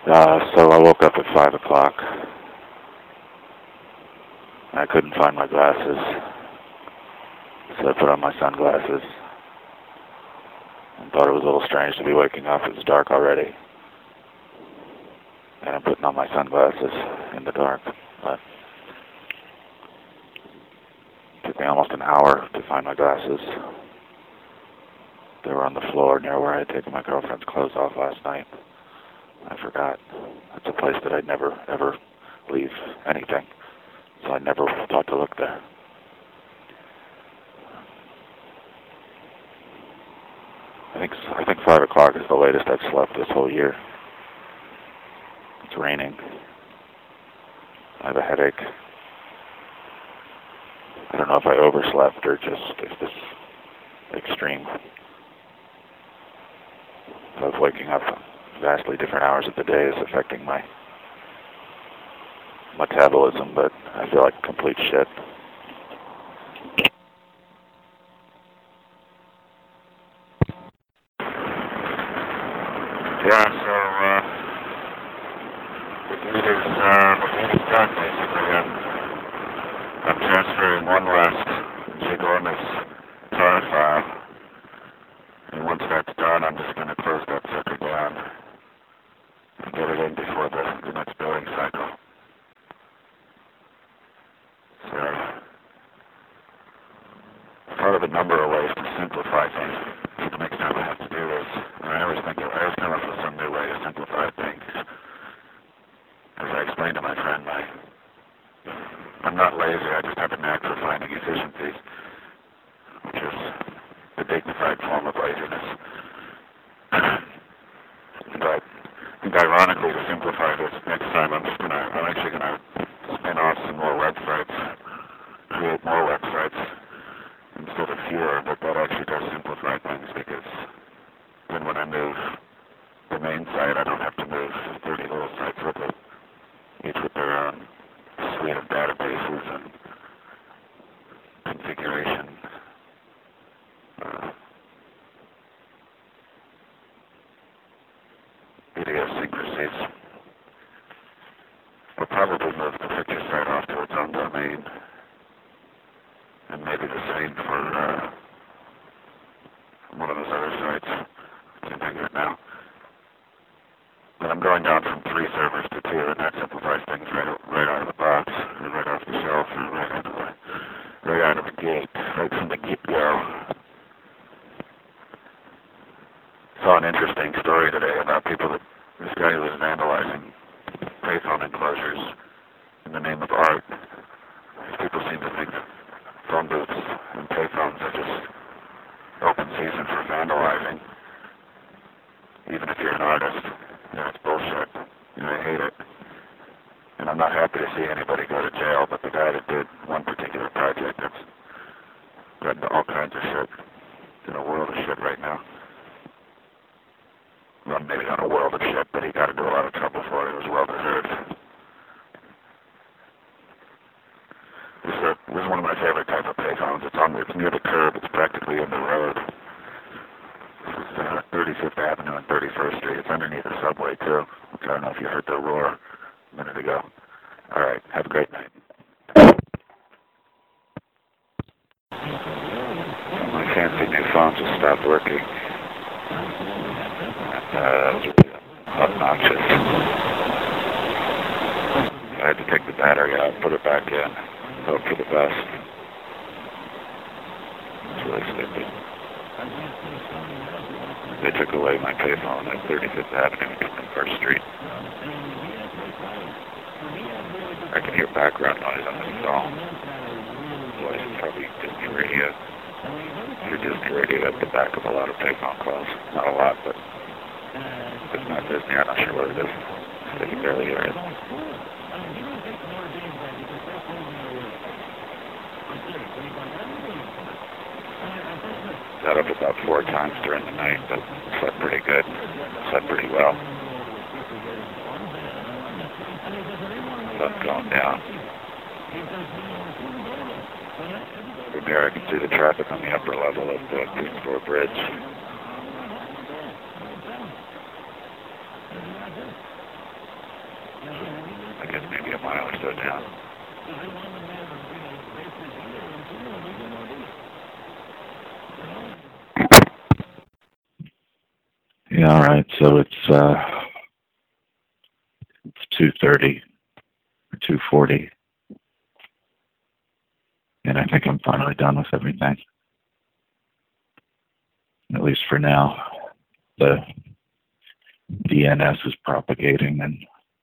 So I woke up at 5 o'clock. I couldn't find my glasses, so I put on my sunglasses and thought it was a little strange to be waking up. It was dark already, and I'm putting on my sunglasses in the dark. But it took me almost an hour to find my glasses. They were on the floor near where I had taken my girlfriend's clothes off last night. I forgot. It's a place that I'd never, ever leave anything, so I never thought to look there. I think 5 o'clock is the latest I've slept this whole year. It's raining. I have a headache. I don't know if I overslept or just if this extreme of waking up vastly different hours of the day is affecting my metabolism, but I feel like complete shit. Yeah, so the deed is done, basically. I'm transferring one last ginormous tar file, and once that's done, I'm just going to close that sucker down and get it in before the next billing cycle. So, I thought of a number of ways to simplify things. So the next time I have to do this, I always come up with some new way to simplify things. As I explained to my friend, I'm not lazy, I just have a knack for finding efficiencies, which is a dignified form of laziness. But I think ironically, to simplify this, next time I'm actually gonna spin off some more websites, create more websites instead of fewer, but that actually does simplify things, because then when I move the main site, I don't have to move 30 little sites with it, each with their own suite of databases and configuration. Idiosyncrasies. We'll probably move the picture site off to its own domain, and maybe the same for one of those other sites. I can't think of it now. But I'm going down from 3 servers to 2, and that simplifies things right out of the box, or right off the shelf, or right out of the gate, right from the get-go. Saw an interesting story today about this guy who was vandalizing payphone enclosures in the name of art. People seem to think that phone booths and payphones are just open season for vandalizing. Even if you're an artist, it's bullshit. I hate it. And I'm not happy to see anybody go to jail, but the guy that did one particular project that's got into all kinds of shit, in a world of shit right now. Well, maybe not a world of shit, but he got into a lot of trouble for it. It was well deserved. This is one of my favorite type of payphones. It's near the curb. It's practically in the road. This is 35th Avenue and 31st Street. It's underneath the subway, too. I don't know if you heard the roar a minute ago. All right. Have a great night. My fancy new phone just stopped working. Obnoxious. I had to take the battery out, put it back in, hope for the best. It's really stupid. They took away my payphone at 35th Avenue and 1st Street. I can hear background noise on this phone. Voice is probably Disney radio. Your Disney radio at the back of a lot of payphone calls. Not a lot, but if it's not Disney, I'm not sure what it is. I can barely hear it. Got up about 4 times during the night, but slept pretty good. Slept pretty well. Sun's going down. From here I can see the traffic on the upper level of the Queensboro Bridge. I guess maybe a mile or so down. Yeah, all right. So it's 2:30 or 2:40, and I think I'm finally done with everything. At least for now. The DNS is propagating, and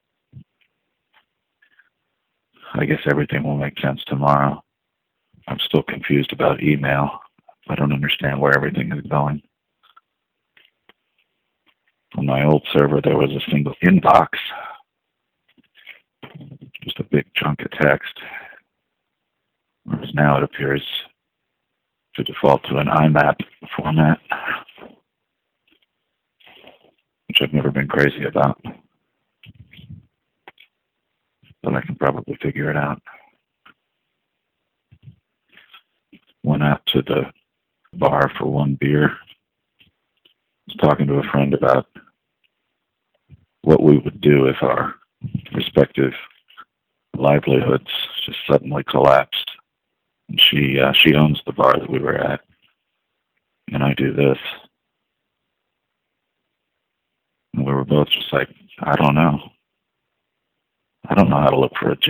I guess everything will make sense tomorrow. I'm still confused about email. I don't understand where everything is going. On my old server, there was a single inbox, just a big chunk of text, whereas now it appears to default to an IMAP format, which I've never been crazy about, but I can probably figure it out. Went out to the bar for one beer. Was talking to a friend about what we would do if our respective livelihoods just suddenly collapsed. And she owns the bar that we were at, and I do this. And we were both just like, I don't know. I don't know how to look for a job.